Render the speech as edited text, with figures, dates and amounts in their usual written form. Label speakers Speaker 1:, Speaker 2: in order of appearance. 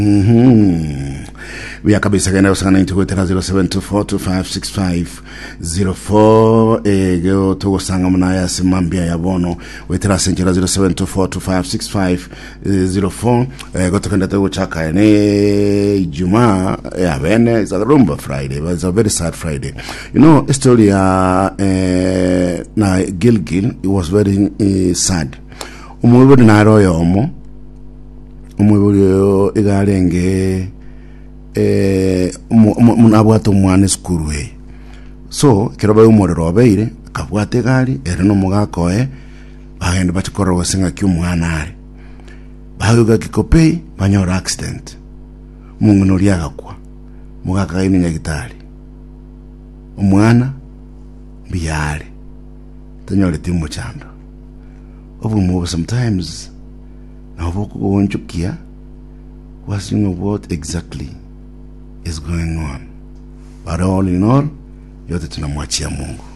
Speaker 1: We are kabisa kena usanga 0724256504 go to usanga mnaya simambia ya bono wetera senjera 0724256504 go to kenda to chaka ne Juma ya bene is a rumba Friday, but it's a very sad Friday. You know, story na Gilgil, it was very sad. Umwe na royo omo umwe igarenge munabwato mwana skuruwe so kiroba umorero obeire kabwate gari ere no mugakoe bagende batikoro wasinga kyumwana ari bahuga kikopei banyora accident mungu no lyagakwa mugaka ine nyagitari umwana biyare tanyore timu chando obu sometimes na obu wonchukia wasn't know what exactly is going on. But all in all, yote tunamwachia Mungu.